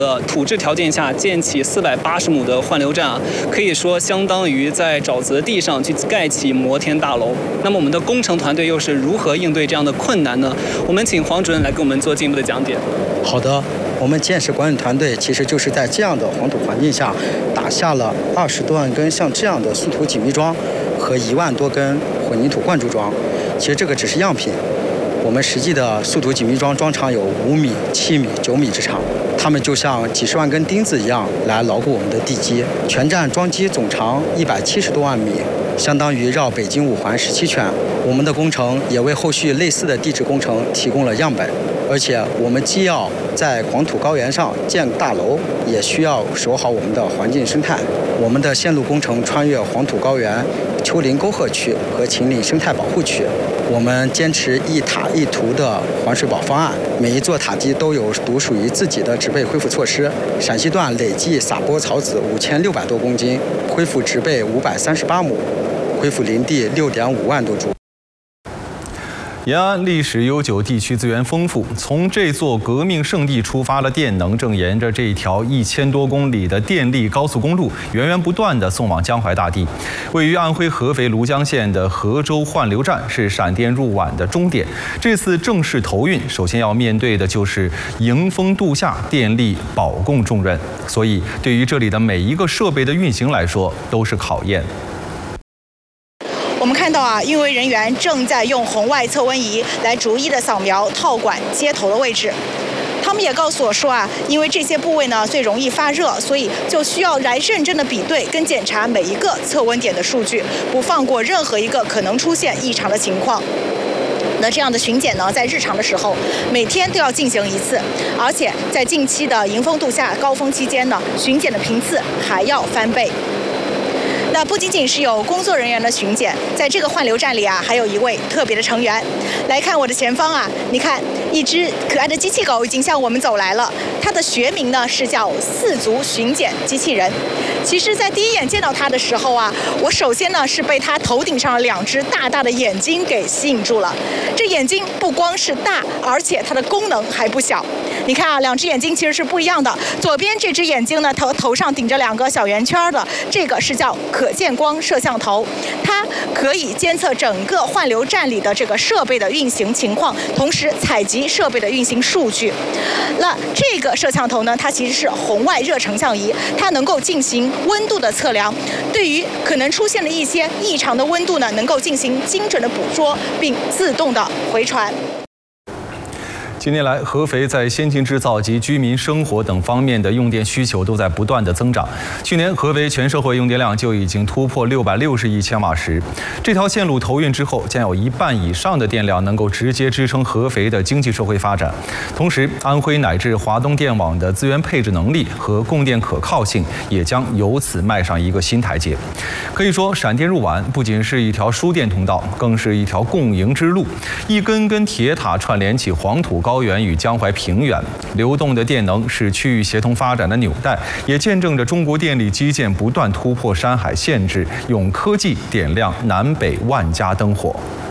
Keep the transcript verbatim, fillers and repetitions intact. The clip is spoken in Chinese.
呃，土质条件下建起四百八十亩的换流站啊，可以说相当于在沼泽地上去盖起摩天大楼。那么我们的工程团队又是如何应对这样的困难呢？我们请黄主任来给我们做进一步的讲解。 好的，我们建设管理团队其实就是在这样的黄土环境下，打下了二十多万根像这样的速土紧密桩和一万多根混凝土灌注桩。其实这个只是样品。我们实际的速土紧密桩桩长有五米、七米、九米之长，它们就像几十万根钉子一样来牢固我们的地基。全站桩基总长一百七十多万米，相当于绕北京五环十七圈。我们的工程也为后续类似的地质工程提供了样本，而且我们既要在黄土高原上建大楼，也需要守好我们的环境生态。我们的线路工程穿越黄土高原、丘陵沟壑区和秦岭生态保护区。我们坚持一塔一图的环水保方案，每一座塔基都有独属于自己的植被恢复措施。陕西段累计撒播草籽五千六百多公斤，恢复植被五百三十八亩，恢复林地六点五万多株。 延安历史悠久，地区资源丰富。从这座革命圣地出发的电能，正沿着这条一千多公里的电力高速公路，源源不断地送往江淮大地。位于安徽合肥庐江县的合州换流站是闪电入皖的终点。这次正式投运，首先要面对的就是迎风度夏电力保供重任，所以对于这里的每一个设备的运行来说，都是考验。 我们看到啊，运维人员正在用红外测温仪来逐一的扫描套管接头的位置。他们也告诉我说啊，因为这些部位呢最容易发热，所以就需要来认真的比对跟检查每一个测温点的数据，不放过任何一个可能出现异常的情况。那这样的巡检呢，在日常的时候每天都要进行一次，而且在近期的迎风度夏高峰期间呢，巡检的频次还要翻倍。那不仅仅是有工作人员的巡检，在这个换流站里啊，还有一位特别的成员。来看我的前方啊，你看一只可爱的机器狗已经向我们走来了。它的学名呢是叫四足巡检机器人。其实，在第一眼见到它的时候啊，我首先呢是被它头顶上两只大大的眼睛给吸引住了。这眼睛不光是大，而且它的功能还不小。你看啊，两只眼睛其实是不一样的。左边这只眼睛呢，头头上顶着两个小圆圈的，这个是叫可见光摄像头，它可以监测整个换流站里的这个设备的运行情况，同时采集设备的运行数据。那这个摄像头呢，它其实是红外热成像仪，它能够进行温度的测量，对于可能出现的一些异常的温度呢，能够进行精准的捕捉，并自动的回传。 近年来，合肥在先进制造及居民生活等方面的用电需求都在不断的增长。去年，合肥全社会用电量就已经突破六百六十亿千瓦时。这条线路投运之后，将有一半以上的电量能够直接支撑合肥的经济社会发展。同时，安徽乃至华东电网的资源配置能力和供电可靠性也将由此迈上一个新台阶。可以说，闪电入皖不仅是一条输电通道，更是一条共赢之路。一根根铁塔串联起黄土高。高原与江淮平原，流动的电能是区域协同发展的纽带，也见证着中国电力基建不断突破山海限制，用科技点亮南北万家灯火。